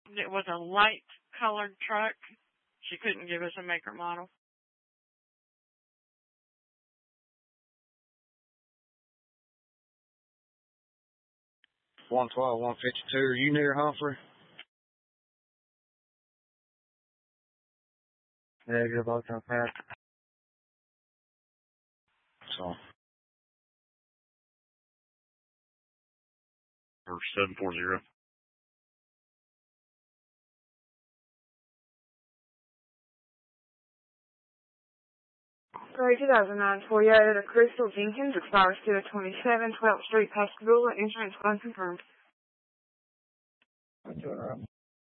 It was a light-colored truck. She couldn't give us a make or model. $112, $152. Are you near Humphrey? Yeah, you're about to pass. So. Or 740. 2009 Toyota Crystal Jenkins expires 227 12th Street, Pascagoula. Insurance unconfirmed.